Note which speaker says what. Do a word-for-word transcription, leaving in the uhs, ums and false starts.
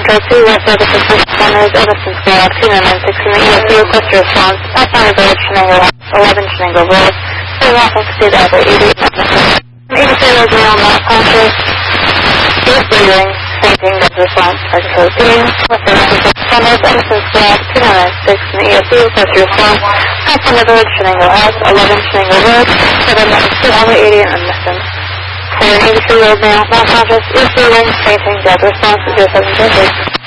Speaker 1: Code two, West Services Responders, Edison Square, two nine nine six in the E S P request your response. Pathfinder Village, Shenango, eleven Shenango Road. So welcome to State Highway eighty-eight. eighty-three was male, not conscious. He was breathing, fainting, that's the response. Target code three, West Services Responders, Edison Square, two nine nine six in the E S P request your response. Pathfinder Village, Shenango Ave, eleven Shenango Road. seven State Highway eighty-eight and missing. For an eighty-three-year-old male, not conscious, is breathing, fainting, dead. Response zero seven zero six.